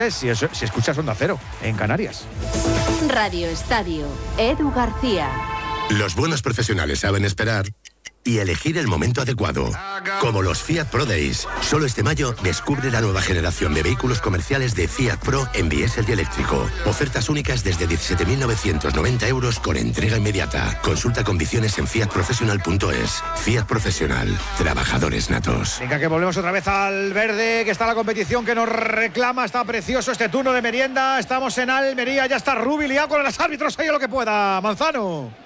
si escuchas Onda Cero en Canarias. Radio Estadio, Edu García. Los buenos profesionales saben esperar y elegir el momento adecuado. Como los Fiat Pro Days. Solo este mayo descubre la nueva generación de vehículos comerciales de Fiat Pro en diésel y eléctrico. Ofertas únicas desde 17.990 euros con entrega inmediata. Consulta condiciones en fiatprofessional.es. Fiat Profesional. Trabajadores natos. Venga, que volvemos otra vez al verde, que está la competición que nos reclama. Está precioso este turno de merienda. Estamos en Almería, ya está Rubi liado con los árbitros. Ahí lo que pueda. Manzano.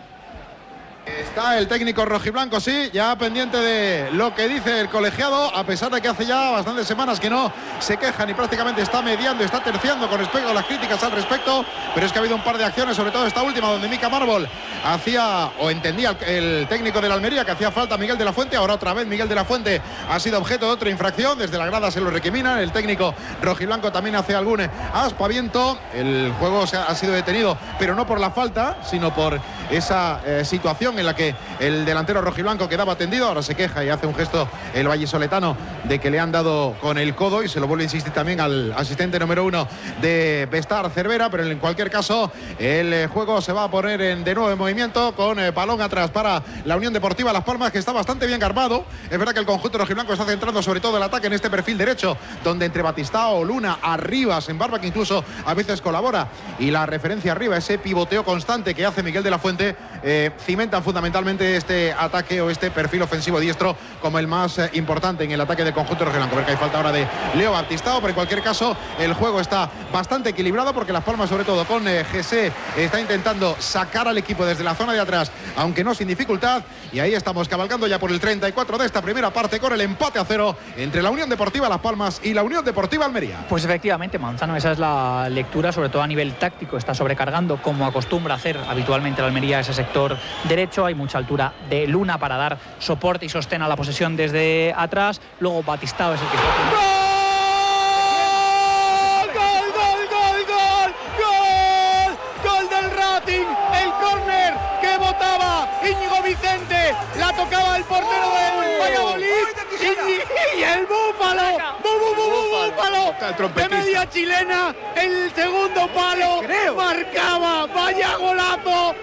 Está el técnico rojiblanco, sí, ya pendiente de lo que dice el colegiado, a pesar de que hace ya bastantes semanas que no se quejan y prácticamente está mediando, está terciando con respecto a las críticas al respecto, pero es que ha habido un par de acciones, sobre todo esta última, donde Mika Marbol hacía, o entendía el técnico de la Almería, que hacía falta a Miguel de la Fuente. Ahora otra vez Miguel de la Fuente ha sido objeto de otra infracción, desde la grada se lo recriminan, el técnico rojiblanco también hace algún aspaviento, el juego ha sido detenido, pero no por la falta, sino por esa situación en la que el delantero rojiblanco quedaba tendido. Ahora se queja y hace un gesto el vallisoletano de que le han dado con el codo, y se lo vuelve a insistir también al asistente número 1 de Bestar, Cervera, pero en cualquier caso el juego se va a poner de nuevo en movimiento, con balón atrás para la Unión Deportiva Las Palmas, que está bastante bien armado. Es verdad que el conjunto rojiblanco está centrando sobre todo el ataque en este perfil derecho, donde entre Batistao, Luna, Arribas, en Barba, que incluso a veces colabora, y la referencia arriba, ese pivoteo constante que hace Miguel de la Fuente, cimentan fundamentalmente este ataque o este perfil ofensivo diestro como el más importante en el ataque del conjunto rojiblanco. Ver que hay falta ahora de Leo Batistao, pero en cualquier caso el juego está bastante equilibrado, porque Las Palmas, sobre todo con Gese, está intentando sacar al equipo desde la zona de atrás, aunque no sin dificultad, y ahí estamos cabalgando ya por el 34 de esta primera parte, con el empate a 0 entre la Unión Deportiva Las Palmas y la Unión Deportiva Almería. Pues efectivamente, Manzano, esa es la lectura, sobre todo a nivel táctico. Está sobrecargando, como acostumbra hacer habitualmente la Almería, ese sector derecho. Hay mucha altura de Luna para dar soporte y sostén a la posesión desde atrás. Luego Batistao es el que está haciendo... ¡Gol del Racing! El córner que botaba Íñigo Vicente, la tocaba el portero del Valladolid, y el búfalo, búfalo de media chilena, el segundo palo, marcaba. Vaya golazo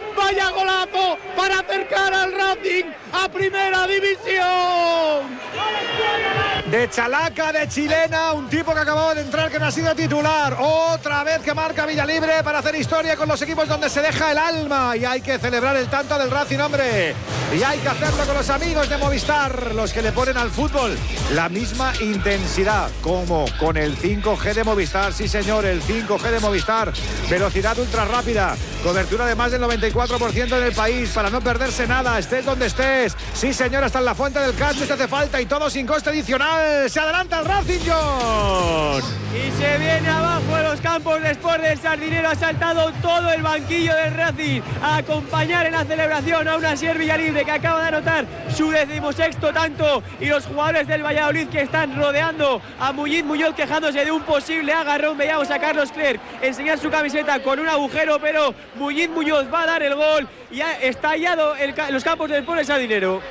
para acercar al Racing a primera división. De chalaca, de chilena, un tipo que acababa de entrar, que no ha sido titular. Otra vez que marca Villalibre para hacer historia con los equipos donde se deja el alma. Y hay que celebrar el tanto del Racing, hombre. Y hay que hacerlo con los amigos de Movistar, los que le ponen al fútbol la misma intensidad, como con el 5G de Movistar. Sí, señor, el 5G de Movistar. Velocidad ultra rápida, cobertura de más del 94% en el país, para no perderse nada, estés donde estés. Sí, señor, hasta en la Fuente del Casco te hace falta, y todo sin coste adicional. Se adelanta el Racing, John. Y se viene abajo de los campos después del Sardinero. Ha saltado todo el banquillo del Racing a acompañar en la celebración a un Asier Villalibre, que acaba de anotar su 16º tanto, y los jugadores del Valladolid que están rodeando a Muñoz quejándose de un posible agarrón. Veíamos a Carlos Clerc enseñar su camiseta con un agujero, pero Muñoz va a dar el gol y ha estallado los campos del pueblo Sardinero.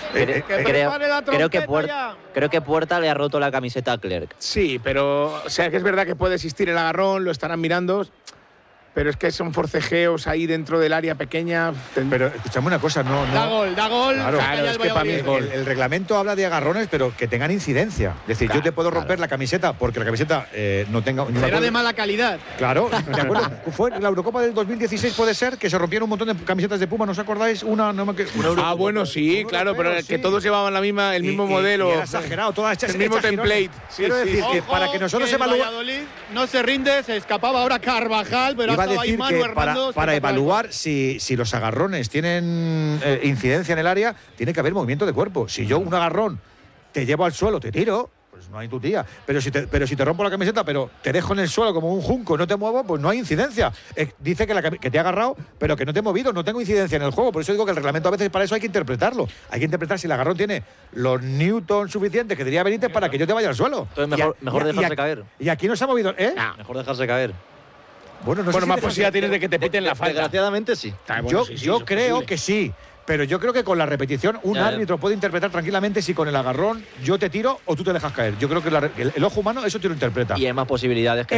Creo que Puerta le ha roto la camiseta a Clerc. Sí, pero o sea que es verdad que puede existir el agarrón, lo estarán mirando, pero es que son forcejeos ahí dentro del área pequeña. Pero escuchame una cosa, no. Da gol. Claro, es que para mí el reglamento habla de agarrones, pero que tengan incidencia. Es decir, yo te puedo romper la camiseta porque la camiseta no tenga... Será de mala calidad. Claro, de acuerdo. Fue en la Eurocopa del 2016, puede ser, que se rompieron un montón de camisetas de Puma, ¿no os acordáis? Bueno, sí, claro, pero que todos llevaban el mismo modelo. Y era exagerado, toda el mismo template. Quiero decir que para que nosotros evaluemos... Valladolid no se rinde, se escapaba ahora Carvajal, pero iba a decir que para evaluar si los agarrones tienen incidencia en el área, tiene que haber movimiento de cuerpo. Si yo un agarrón te llevo al suelo, te tiro, pues no hay tu tía. Pero si te rompo la camiseta, pero te dejo en el suelo como un junco, no te muevo, pues no hay incidencia. Dice que te he agarrado, pero que no te he movido, no tengo incidencia en el juego. Por eso digo que el reglamento a veces, para eso hay que interpretarlo. Hay que interpretar si el agarrón tiene los newtons suficientes que diría Benítez para que yo te vaya al suelo. Entonces mejor dejarse caer. Y aquí no se ha movido, Mejor dejarse caer. Bueno, más posibilidad tienes de que te piten la falta. Desgraciadamente sí. Yo creo que sí. Pero yo creo que con la repetición un árbitro puede interpretar tranquilamente si con el agarrón yo te tiro o tú te dejas caer. Yo creo que el ojo humano eso te lo interpreta. Y hay más posibilidades que